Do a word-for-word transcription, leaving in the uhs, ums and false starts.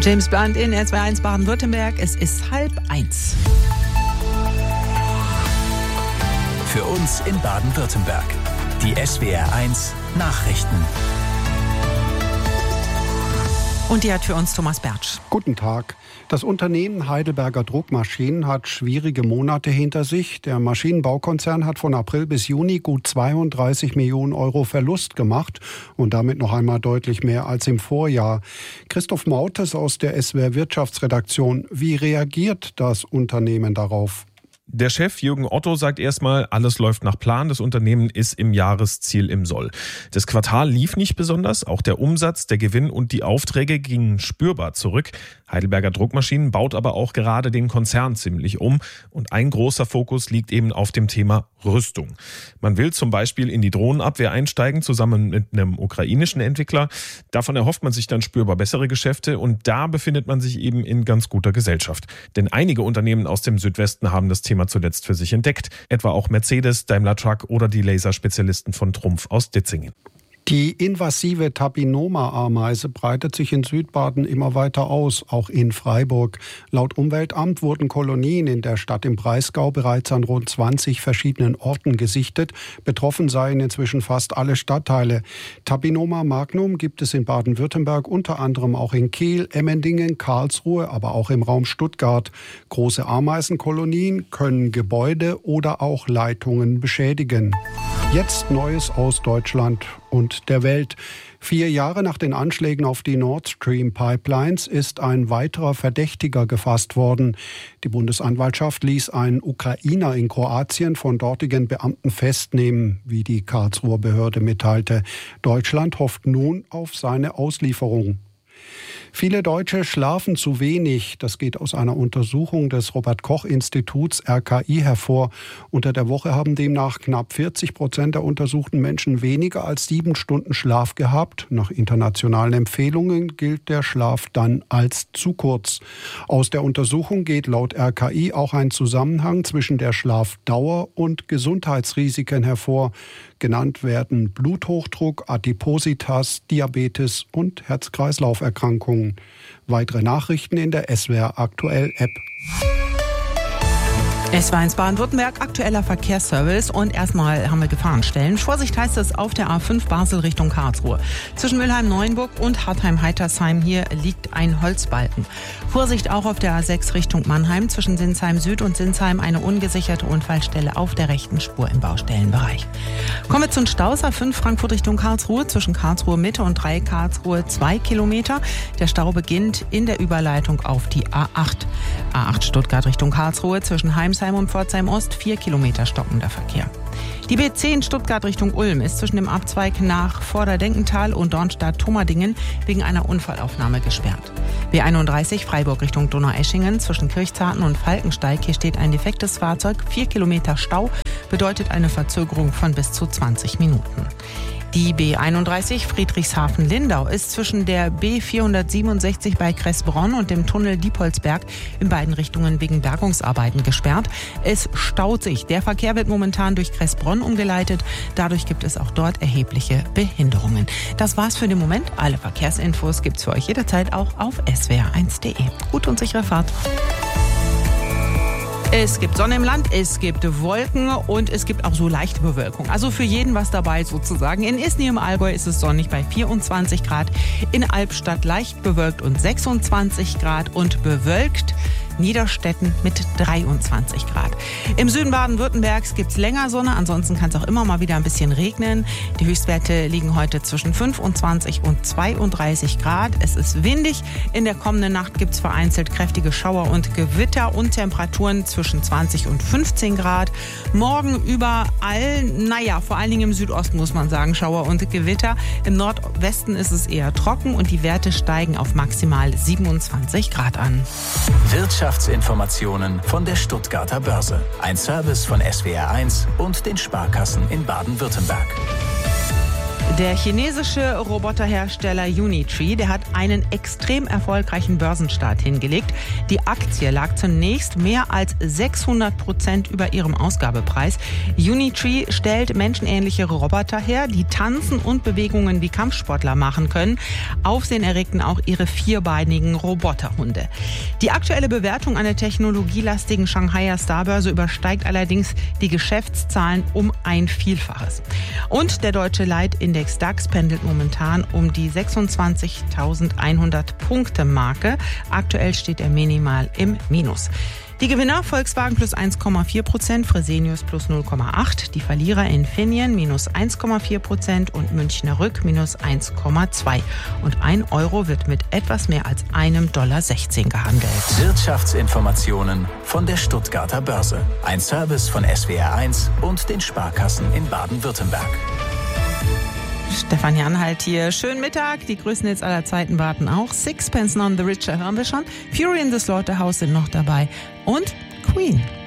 James Blunt in S W R eins Baden-Württemberg. Es ist halb eins. Für uns in Baden-Württemberg. Die S W R eins Nachrichten. Und die hat für uns Thomas Bertsch. Guten Tag. Das Unternehmen Heidelberger Druckmaschinen hat schwierige Monate hinter sich. Der Maschinenbaukonzern hat von April bis Juni gut zweiunddreißig Millionen Euro Verlust gemacht und damit noch einmal deutlich mehr als im Vorjahr. Christoph Mautes aus der S W R Wirtschaftsredaktion. Wie reagiert das Unternehmen darauf? Der Chef Jürgen Otto sagt erstmal, alles läuft nach Plan, das Unternehmen ist im Jahresziel im Soll. Das Quartal lief nicht besonders, auch der Umsatz, der Gewinn und die Aufträge gingen spürbar zurück. Heidelberger Druckmaschinen baut aber auch gerade den Konzern ziemlich um und ein großer Fokus liegt eben auf dem Thema Rüstung. Man will zum Beispiel in die Drohnenabwehr einsteigen, zusammen mit einem ukrainischen Entwickler. Davon erhofft man sich dann spürbar bessere Geschäfte und da befindet man sich eben in ganz guter Gesellschaft. Denn einige Unternehmen aus dem Südwesten haben das Thema zuletzt für sich entdeckt, etwa auch Mercedes, Daimler Truck oder die Laserspezialisten von Trumpf aus Ditzingen. Die invasive Tapinoma-Ameise breitet sich in Südbaden immer weiter aus, auch in Freiburg. Laut Umweltamt wurden Kolonien in der Stadt im Breisgau bereits an rund zwanzig verschiedenen Orten gesichtet. Betroffen seien inzwischen fast alle Stadtteile. Tapinoma magnum gibt es in Baden-Württemberg, unter anderem auch in Kehl, Emmendingen, Karlsruhe, aber auch im Raum Stuttgart. Große Ameisenkolonien können Gebäude oder auch Leitungen beschädigen. Jetzt Neues aus Deutschland und der Welt. Vier Jahre nach den Anschlägen auf die Nord Stream Pipelines ist ein weiterer Verdächtiger gefasst worden. Die Bundesanwaltschaft ließ einen Ukrainer in Kroatien von dortigen Beamten festnehmen, wie die Karlsruher Behörde mitteilte. Deutschland hofft nun auf seine Auslieferung. Viele Deutsche schlafen zu wenig. Das geht aus einer Untersuchung des Robert-Koch-Instituts R K I hervor. Unter der Woche haben demnach knapp vierzig Prozent der untersuchten Menschen weniger als sieben Stunden Schlaf gehabt. Nach internationalen Empfehlungen gilt der Schlaf dann als zu kurz. Aus der Untersuchung geht laut R K I auch ein Zusammenhang zwischen der Schlafdauer und Gesundheitsrisiken hervor. Genannt werden Bluthochdruck, Adipositas, Diabetes und Herz-Kreislauf-Erkrankungen. Weitere Nachrichten in der S W R Aktuell App. Es war eins Baden-Württemberg, aktueller Verkehrsservice und erstmal haben wir Gefahrenstellen. Vorsicht heißt es auf der A fünf Basel Richtung Karlsruhe. Zwischen Mülheim-Neuenburg und Hartheim-Heitersheim hier liegt ein Holzbalken. Vorsicht auch auf der A sechs Richtung Mannheim, zwischen Sinsheim Süd und Sinsheim eine ungesicherte Unfallstelle auf der rechten Spur im Baustellenbereich. Kommen wir zum Staus A fünf Frankfurt Richtung Karlsruhe, zwischen Karlsruhe Mitte und Dreieck Karlsruhe zwei Kilometer. Der Stau beginnt in der Überleitung auf die A acht. A acht Stuttgart Richtung Karlsruhe, zwischen Heimsheim und Pforzheim Ost, vier Kilometer stockender Verkehr. Die B zehn Stuttgart Richtung Ulm ist zwischen dem Abzweig nach Vorderdenkental und Dornstadt-Tomerdingen wegen einer Unfallaufnahme gesperrt. B einunddreißig Freiburg Richtung Donaueschingen zwischen Kirchzarten und Falkensteig. Hier steht ein defektes Fahrzeug, vier Kilometer Stau, bedeutet eine Verzögerung von bis zu zwanzig Minuten. Die B einunddreißig Friedrichshafen-Lindau ist zwischen der B vierhundertsiebenundsechzig bei Kressbronn und dem Tunnel Diepholzberg in beiden Richtungen wegen Bergungsarbeiten gesperrt. Es staut sich. Der Verkehr wird momentan durch Kressbronn umgeleitet. Dadurch gibt es auch dort erhebliche Behinderungen. Das war's für den Moment. Alle Verkehrsinfos gibt's für euch jederzeit auch auf S W R eins Punkt de. Gut und sichere Fahrt. Es gibt Sonne im Land, es gibt Wolken und es gibt auch so leichte Bewölkung. Also für jeden was dabei sozusagen. In Isny im Allgäu ist es sonnig bei vierundzwanzig Grad, in Albstadt leicht bewölkt und sechsundzwanzig Grad und bewölkt Niederstetten mit dreiundzwanzig Grad. Im Süden Baden-Württembergs gibt es länger Sonne, ansonsten kann es auch immer mal wieder ein bisschen regnen. Die Höchstwerte liegen heute zwischen fünfundzwanzig und zweiunddreißig Grad. Es ist windig. In der kommenden Nacht gibt es vereinzelt kräftige Schauer und Gewitter und Temperaturen zwischen zwanzig und fünfzehn Grad. Morgen überall, naja, vor allen Dingen im Südosten muss man sagen, Schauer und Gewitter. Im Nordwesten ist es eher trocken und die Werte steigen auf maximal siebenundzwanzig Grad an. Wirtschaftsinformationen von der Stuttgarter Börse. Ein Service von S W R eins und den Sparkassen in Baden-Württemberg. Der chinesische Roboterhersteller Unitree, der hat einen extrem erfolgreichen Börsenstart hingelegt. Die Aktie lag zunächst mehr als sechshundert Prozent über ihrem Ausgabepreis. Unitree stellt menschenähnliche Roboter her, die tanzen und Bewegungen wie Kampfsportler machen können. Aufsehen erregten auch ihre vierbeinigen Roboterhunde. Die aktuelle Bewertung an der technologielastigen Shanghaier Starbörse übersteigt allerdings die Geschäftszahlen um ein Vielfaches. Und der deutsche Leitindex DAX pendelt momentan um die sechsundzwanzigtausendeinhundert Punkte Marke. Aktuell steht er minimal im Minus. Die Gewinner Volkswagen plus eins Komma vier Prozent, Fresenius plus null Komma acht, die Verlierer Infineon minus eins Komma vier Prozent und Münchner Rück minus eins Komma zwei. Und ein Euro wird mit etwas mehr als einem Dollar sechzehn gehandelt. Wirtschaftsinformationen von der Stuttgarter Börse. Ein Service von S W R eins und den Sparkassen in Baden-Württemberg. Stefan Janhalt hier. Schönen Mittag. Die größten Hits aller Zeiten warten auch. Sixpence None the Richer hören wir schon. Fury in the Slaughterhouse sind noch dabei. Und Queen.